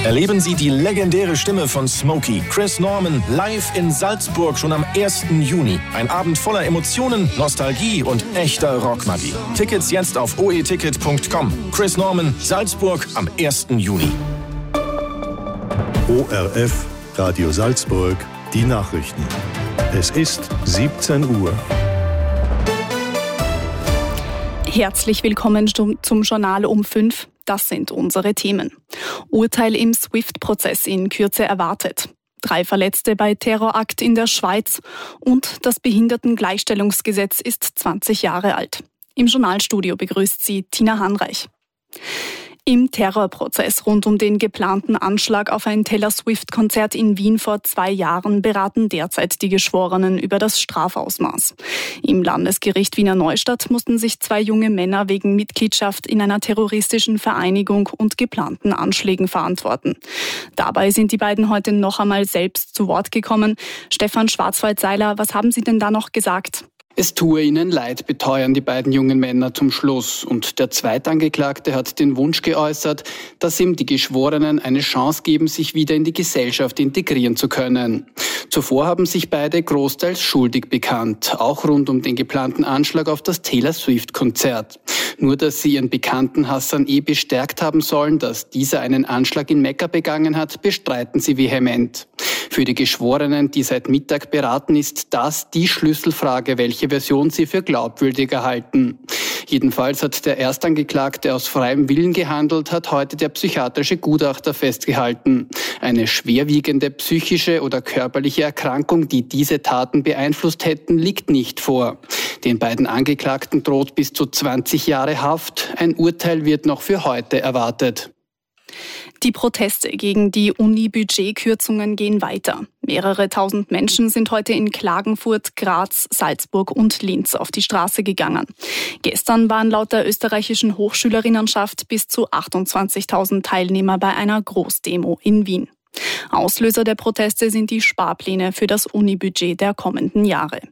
Erleben Sie die legendäre Stimme von Smokey, Chris Norman, live in Salzburg schon am 1. Juni. Ein Abend voller Emotionen, Nostalgie und echter Rockmagie. Tickets jetzt auf oeticket.com. Chris Norman, Salzburg am 1. Juni. ORF, Radio Salzburg, die Nachrichten. Es ist 17 Uhr. Herzlich willkommen zum Journal um 5. Das sind unsere Themen. Urteil im SWIFT-Prozess in Kürze erwartet. 3 Verletzte bei Terrorakt in der Schweiz. Und das Behindertengleichstellungsgesetz ist 20 Jahre alt. Im Journalstudio begrüßt sie Tina Hanreich. Im Terrorprozess rund um den geplanten Anschlag auf ein Taylor Swift-Konzert in Wien vor 2 Jahren beraten derzeit die Geschworenen über das Strafausmaß. Im Landesgericht Wiener Neustadt mussten sich 2 junge Männer wegen Mitgliedschaft in einer terroristischen Vereinigung und geplanten Anschlägen verantworten. Dabei sind die beiden heute noch einmal selbst zu Wort gekommen. Stefan Schwarzwald-Seiler, was haben Sie denn da noch gesagt? Es tue ihnen leid, beteuern die beiden jungen Männer zum Schluss. Und der Zweitangeklagte hat den Wunsch geäußert, dass ihm die Geschworenen eine Chance geben, sich wieder in die Gesellschaft integrieren zu können. Zuvor haben sich beide großteils schuldig bekannt, auch rund um den geplanten Anschlag auf das Taylor Swift-Konzert. Nur, dass sie ihren Bekannten Hassan bestärkt haben sollen, dass dieser einen Anschlag in Mekka begangen hat, bestreiten sie vehement. Für die Geschworenen, die seit Mittag beraten, ist das die Schlüsselfrage, welche Version sie für glaubwürdiger halten. Jedenfalls hat der Erstangeklagte aus freiem Willen gehandelt, hat heute der psychiatrische Gutachter festgehalten. Eine schwerwiegende psychische oder körperliche Erkrankung, die diese Taten beeinflusst hätten, liegt nicht vor. Den beiden Angeklagten droht bis zu 20 Jahre Haft. Ein Urteil wird noch für heute erwartet. Die Proteste gegen die Uni-Budgetkürzungen gehen weiter. Mehrere tausend Menschen sind heute in Klagenfurt, Graz, Salzburg und Linz auf die Straße gegangen. Gestern waren laut der österreichischen Hochschülerinnenschaft bis zu 28.000 Teilnehmer bei einer Großdemo in Wien. Auslöser der Proteste sind die Sparpläne für das Uni-Budget der kommenden Jahre.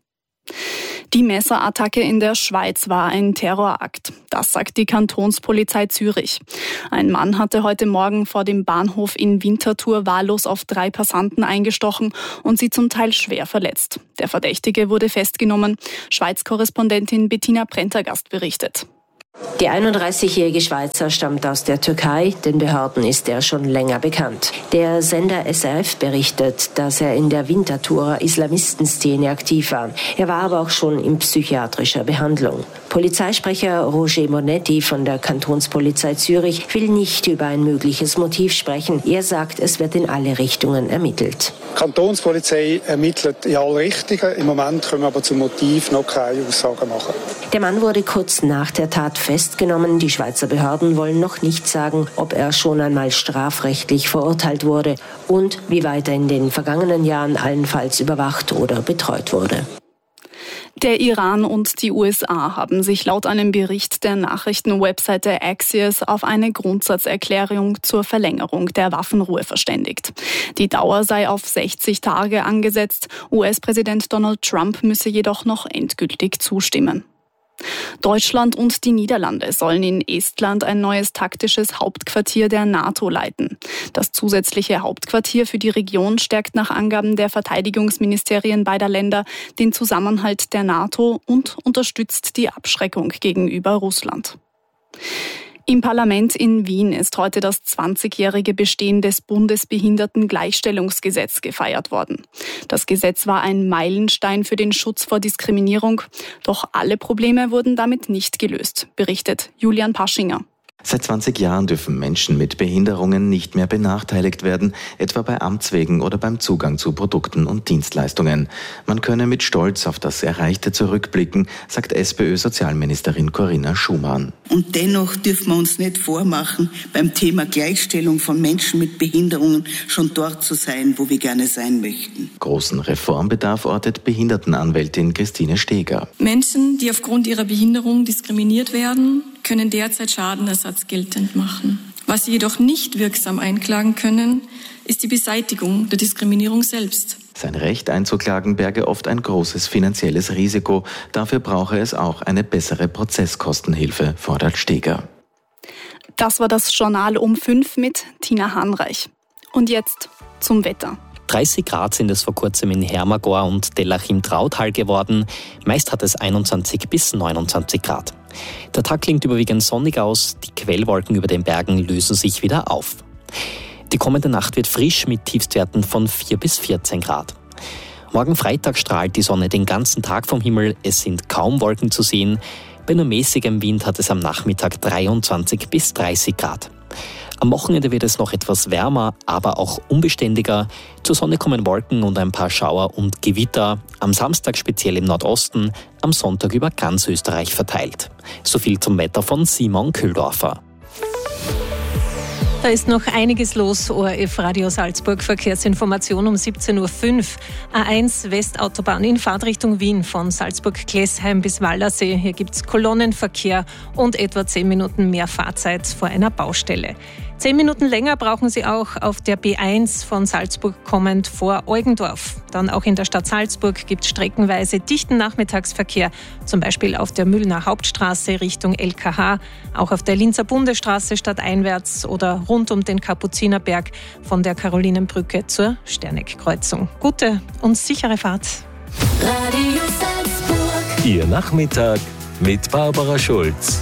Die Messerattacke in der Schweiz war ein Terrorakt. Das sagt die Kantonspolizei Zürich. Ein Mann hatte heute Morgen vor dem Bahnhof in Winterthur wahllos auf 3 Passanten eingestochen und sie zum Teil schwer verletzt. Der Verdächtige wurde festgenommen. Schweiz-Korrespondentin Bettina Prentergast berichtet. Der 31-jährige Schweizer stammt aus der Türkei, den Behörden ist er schon länger bekannt. Der Sender SRF berichtet, dass er in der Winterthurer Islamistenszene aktiv war. Er war aber auch schon in psychiatrischer Behandlung. Polizeisprecher Roger Monetti von der Kantonspolizei Zürich will nicht über ein mögliches Motiv sprechen. Er sagt, es wird in alle Richtungen ermittelt. Die Kantonspolizei ermittelt in alle Richtungen. Im Moment können wir aber zum Motiv noch keine Aussagen machen. Der Mann wurde kurz nach der Tat festgenommen. Die Schweizer Behörden wollen noch nicht sagen, ob er schon einmal strafrechtlich verurteilt wurde und wie weit er in den vergangenen Jahren allenfalls überwacht oder betreut wurde. Der Iran und die USA haben sich laut einem Bericht der Nachrichtenwebseite Axios auf eine Grundsatzerklärung zur Verlängerung der Waffenruhe verständigt. Die Dauer sei auf 60 Tage angesetzt. US-Präsident Donald Trump müsse jedoch noch endgültig zustimmen. Deutschland und die Niederlande sollen in Estland ein neues taktisches Hauptquartier der NATO leiten. Das zusätzliche Hauptquartier für die Region stärkt nach Angaben der Verteidigungsministerien beider Länder den Zusammenhalt der NATO und unterstützt die Abschreckung gegenüber Russland. Im Parlament in Wien ist heute das 20-jährige Bestehen des Bundesbehindertengleichstellungsgesetzes gefeiert worden. Das Gesetz war ein Meilenstein für den Schutz vor Diskriminierung, doch alle Probleme wurden damit nicht gelöst, berichtet Julian Paschinger. Seit 20 Jahren dürfen Menschen mit Behinderungen nicht mehr benachteiligt werden, etwa bei Amtswegen oder beim Zugang zu Produkten und Dienstleistungen. Man könne mit Stolz auf das Erreichte zurückblicken, sagt SPÖ-Sozialministerin Corinna Schumann. Und dennoch dürfen wir uns nicht vormachen, beim Thema Gleichstellung von Menschen mit Behinderungen schon dort zu sein, wo wir gerne sein möchten. Großen Reformbedarf ortet Behindertenanwältin Christine Steger. Menschen, die aufgrund ihrer Behinderung diskriminiert werden, können derzeit Schadenersatz geltend machen. Was sie jedoch nicht wirksam einklagen können, ist die Beseitigung der Diskriminierung selbst. Sein Recht einzuklagen berge oft ein großes finanzielles Risiko. Dafür brauche es auch eine bessere Prozesskostenhilfe, fordert Steger. Das war das Journal um 5 mit Tina Hanreich. Und jetzt zum Wetter. 30 Grad sind es vor kurzem in Hermagor und Dellach im Trautal geworden. Meist hat es 21 bis 29 Grad. Der Tag klingt überwiegend sonnig aus, die Quellwolken über den Bergen lösen sich wieder auf. Die kommende Nacht wird frisch mit Tiefstwerten von 4 bis 14 Grad. Morgen Freitag strahlt die Sonne den ganzen Tag vom Himmel, es sind kaum Wolken zu sehen. Bei nur mäßigem Wind hat es am Nachmittag 23 bis 30 Grad. Am Wochenende wird es noch etwas wärmer, aber auch unbeständiger. Zur Sonne kommen Wolken und ein paar Schauer und Gewitter. Am Samstag speziell im Nordosten, am Sonntag über ganz Österreich verteilt. So viel zum Wetter von Simon Kühldorfer. Da ist noch einiges los. ORF Radio Salzburg, Verkehrsinformation um 17.05 Uhr. A1 Westautobahn in Fahrtrichtung Wien von Salzburg-Klesheim bis Wallersee. Hier gibt es Kolonnenverkehr und etwa 10 Minuten mehr Fahrzeit vor einer Baustelle. 10 Minuten länger brauchen Sie auch auf der B1 von Salzburg kommend vor Eugendorf. Dann auch in der Stadt Salzburg gibt es streckenweise dichten Nachmittagsverkehr, zum Beispiel auf der Mühlner Hauptstraße Richtung LKH, auch auf der Linzer Bundesstraße stadteinwärts oder rund um den Kapuzinerberg von der Karolinenbrücke zur Sterneck-Kreuzung. Gute und sichere Fahrt. Radio Salzburg. Ihr Nachmittag mit Barbara Schulz.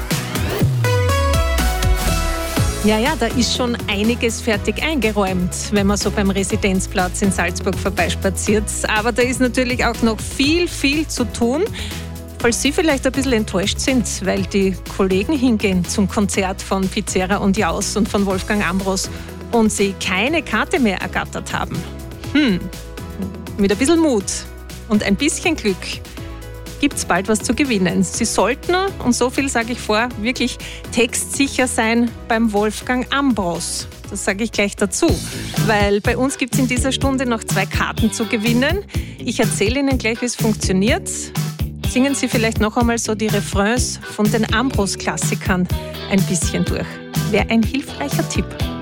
Ja, da ist schon einiges fertig eingeräumt, wenn man so beim Residenzplatz in Salzburg vorbeispaziert. Aber da ist natürlich auch noch viel zu tun. Falls Sie vielleicht ein bisschen enttäuscht sind, weil die Kollegen hingehen zum Konzert von Pizzera und Jaus und von Wolfgang Ambros und Sie keine Karte mehr ergattert haben. Mit ein bisschen Mut und ein bisschen Glück gibt es bald was zu gewinnen. Sie sollten, und so viel sage ich vor, wirklich textsicher sein beim Wolfgang Ambros. Das sage ich gleich dazu, weil bei uns gibt es in dieser Stunde noch 2 Karten zu gewinnen. Ich erzähle Ihnen gleich, wie es funktioniert. Singen Sie vielleicht noch einmal so die Refrains von den Ambros-Klassikern ein bisschen durch. Wäre ein hilfreicher Tipp.